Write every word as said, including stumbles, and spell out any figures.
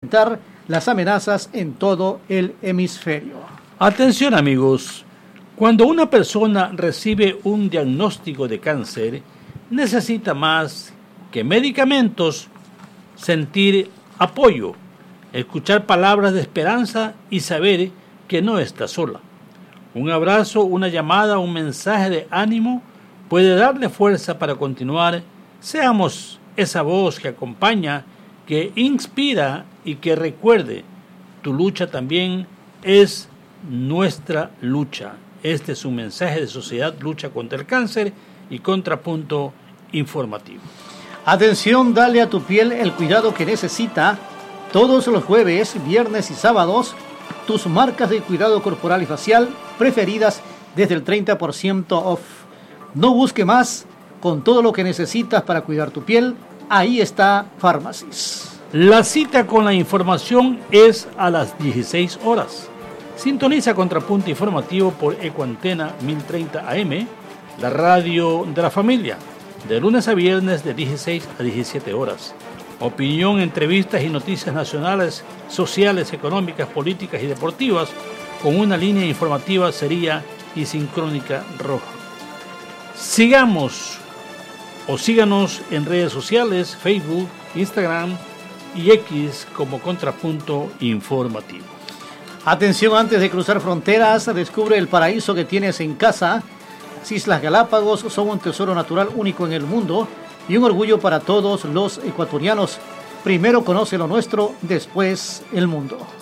enfrentar las amenazas en todo el hemisferio. Atención amigos, cuando una persona recibe un diagnóstico de cáncer, necesita más que medicamentos, sentir apoyo, escuchar palabras de esperanza y saber que no está sola. Un abrazo, una llamada, un mensaje de ánimo puede darle fuerza para continuar. Seamos esa voz que acompaña, que inspira y que recuerde, tu lucha también es nuestra lucha. Este es un mensaje de Sociedad Lucha contra el Cáncer y Contrapunto Informativo. Atención, dale a tu piel el cuidado que necesita. Todos los jueves, viernes y sábados, tus marcas de cuidado corporal y facial preferidas desde el treinta por ciento off. No busque más, con todo lo que necesitas para cuidar tu piel, ahí está Pharmacies. La cita con la información es a las dieciséis horas. Sintoniza Contrapunto Informativo por Ecoantena mil treinta A M, la radio de la familia, de lunes a viernes de dieciséis a diecisiete horas. Opinión, entrevistas y noticias nacionales, sociales, económicas, políticas y deportivas, con una línea informativa seria y sincrónica roja. Sigamos o síganos en redes sociales, Facebook, Instagram y X como Contrapunto Informativo. Atención, antes de cruzar fronteras, descubre el paraíso que tienes en casa. Las Islas Galápagos son un tesoro natural único en el mundo y un orgullo para todos los ecuatorianos. Primero conoce lo nuestro, después el mundo.